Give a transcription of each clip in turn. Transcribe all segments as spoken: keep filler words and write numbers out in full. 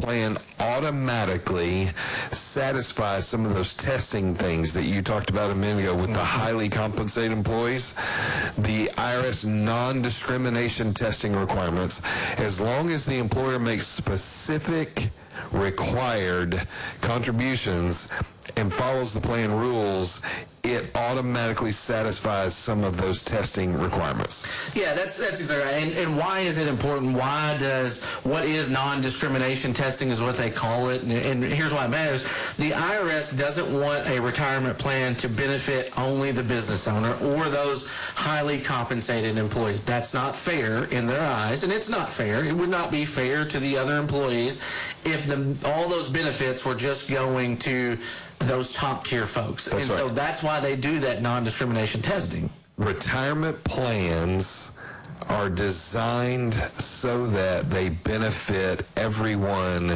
plan automatically satisfies some of those testing things that you talked about a minute ago with mm-hmm. the highly compensated employees. The I R S non-discrimination testing requirements, as long as the employer makes specific required contributions and follows the plan rules, it automatically satisfies some of those testing requirements. Yeah, that's that's exactly right. And, and why is it important? Why does, what is non-discrimination testing is what they call it. And, and here's why it matters. The I R S doesn't want a retirement plan to benefit only the business owner or those highly compensated employees. That's not fair in their eyes, and it's not fair. It would not be fair to the other employees if the, all those benefits were just going to those top-tier folks. That's and right. so that's why they do that non-discrimination testing. Retirement plans are designed so that they benefit everyone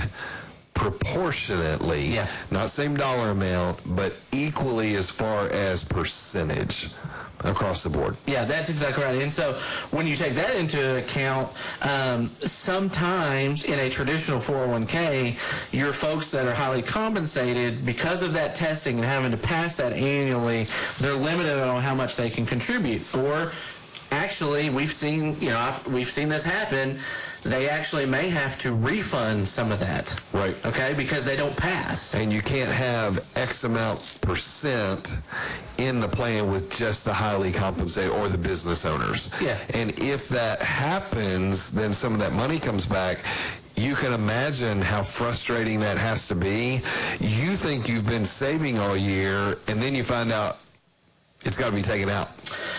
proportionately, yeah. not same dollar amount, but equally as far as percentage across the board. Yeah, that's exactly right. And so when you take that into account, um, sometimes in a traditional four oh one k, your folks that are highly compensated, because of that testing and having to pass that annually, they're limited on how much they can contribute. Or actually, we've seen, you know, I've, we've seen this happen. They actually may have to refund some of that. Right. Okay, because they don't pass. And you can't have X amount percent in the plan with just the highly compensated or the business owners. Yeah. And if that happens, then some of that money comes back. You can imagine how frustrating that has to be. You think you've been saving all year, and then you find out it's got to be taken out.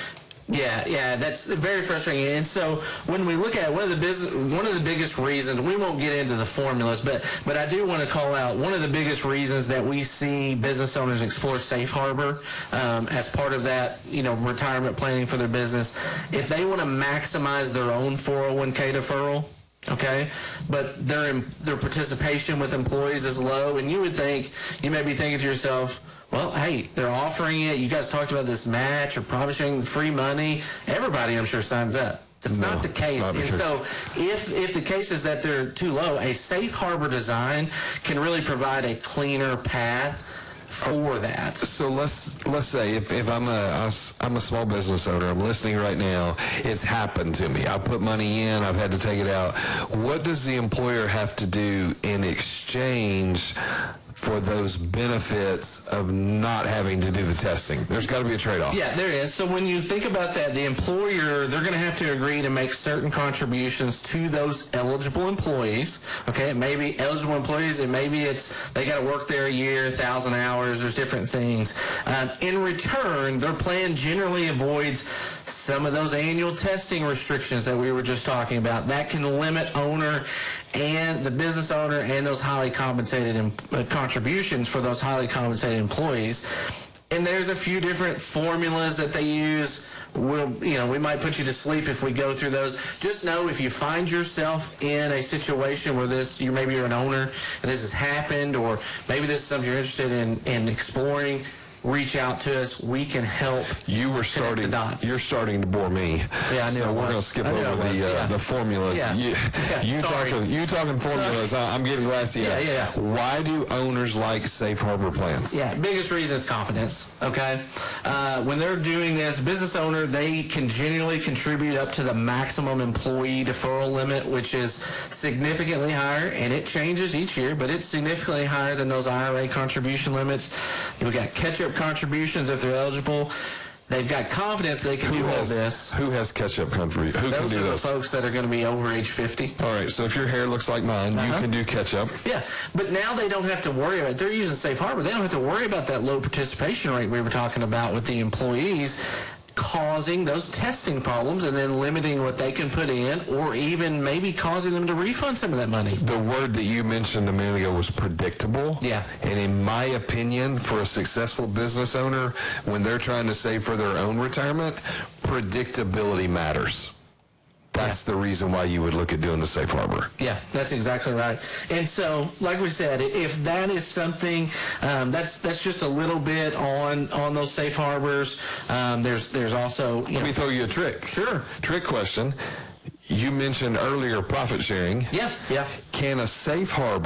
Yeah, yeah, that's very frustrating. And so when we look at one of the business, one of the biggest reasons, we won't get into the formulas, but but I do want to call out one of the biggest reasons that we see business owners explore Safe Harbor um, as part of that, you know, retirement planning for their business. If they want to maximize their own four oh one k deferral, okay, but their their participation with employees is low, and you would think, you may be thinking to yourself, well, hey, they're offering it. You guys talked about this match or profit sharing, free money. Everybody, I'm sure, signs up. That's no, not the case. Not the and case. so if if the case is that they're too low, a Safe Harbor design can really provide a cleaner path for that. So let's let's say if, if I'm a I'm a small business owner, I'm listening right now, it's happened to me. I put money in, I've had to take it out. What does the employer have to do in exchange for those benefits of not having to do the testing? There's got to be a trade-off. Yeah, there is. So when you think about that, the employer, they're going to have to agree to make certain contributions to those eligible employees. Okay, it may be eligible employees, and maybe it's they got to work there a year, a thousand hours. There's different things. Um, in return, their plan generally avoids some of those annual testing restrictions that we were just talking about. That can limit owner and the business owner and those highly compensated em- uh, contributions for those highly compensated employees. And there's a few different formulas that they use. We'll, you know, we might put you to sleep if we go through those. Just know if you find yourself in a situation where this, you maybe you're an owner and this has happened, or maybe this is something you're interested in, in exploring, reach out to us. We can help. You were starting. The dots. You're starting to bore me. Yeah, I knew So it we're was. going to skip I knew over it was, the uh, yeah. the formulas. Yeah. You, Yeah, you sorry. talking you talking formulas. I, I'm getting glassy. Yeah, yeah, yeah. Why do owners like Safe Harbor plans? Yeah, biggest reason is confidence, okay? Uh, when they're doing this, business owner, they can genuinely contribute up to the maximum employee deferral limit, which is significantly higher, and it changes each year, but it's significantly higher than those I R A contribution limits. We've got catch-up contributions if they're eligible. They've got confidence they can Who do all has this. Who has catch-up contribution? Who can Those do are the those? folks that are going to be over age fifty. All right, so if your hair looks like mine, you Uh-huh. can do catch-up. Yeah, but now they don't have to worry about it. They're using Safe Harbor. They don't have to worry about that low participation rate we were talking about with the employees causing those testing problems and then limiting what they can put in, or even maybe causing them to refund some of that money. The word that you mentioned a minute ago was predictable. Yeah. And in my opinion, for a successful business owner, when they're trying to save for their own retirement, predictability matters. That's the reason why you would look at doing the Safe Harbor. Yeah, that's exactly right. And so, like we said, if that is something, um, that's that's just a little bit on on those safe harbors. Um, there's there's also. Let me throw you a trick. Sure. Trick question. You mentioned earlier profit sharing. Yeah, yeah. Can a Safe Harbor